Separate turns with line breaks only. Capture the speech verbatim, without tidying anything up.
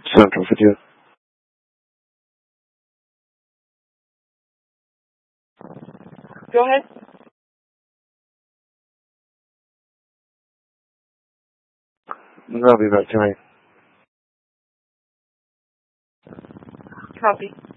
Central for you.
Go ahead.
I'll be back tonight.
Copy.